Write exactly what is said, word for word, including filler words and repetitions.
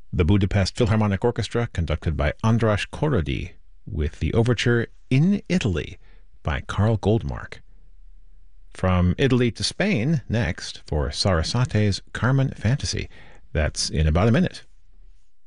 the Budapest Philharmonic Orchestra, conducted by András Korody, with the overture In Italy by Carl Goldmark. From Italy to Spain next for Sarasate's Carmen Fantasy. That's in about a minute.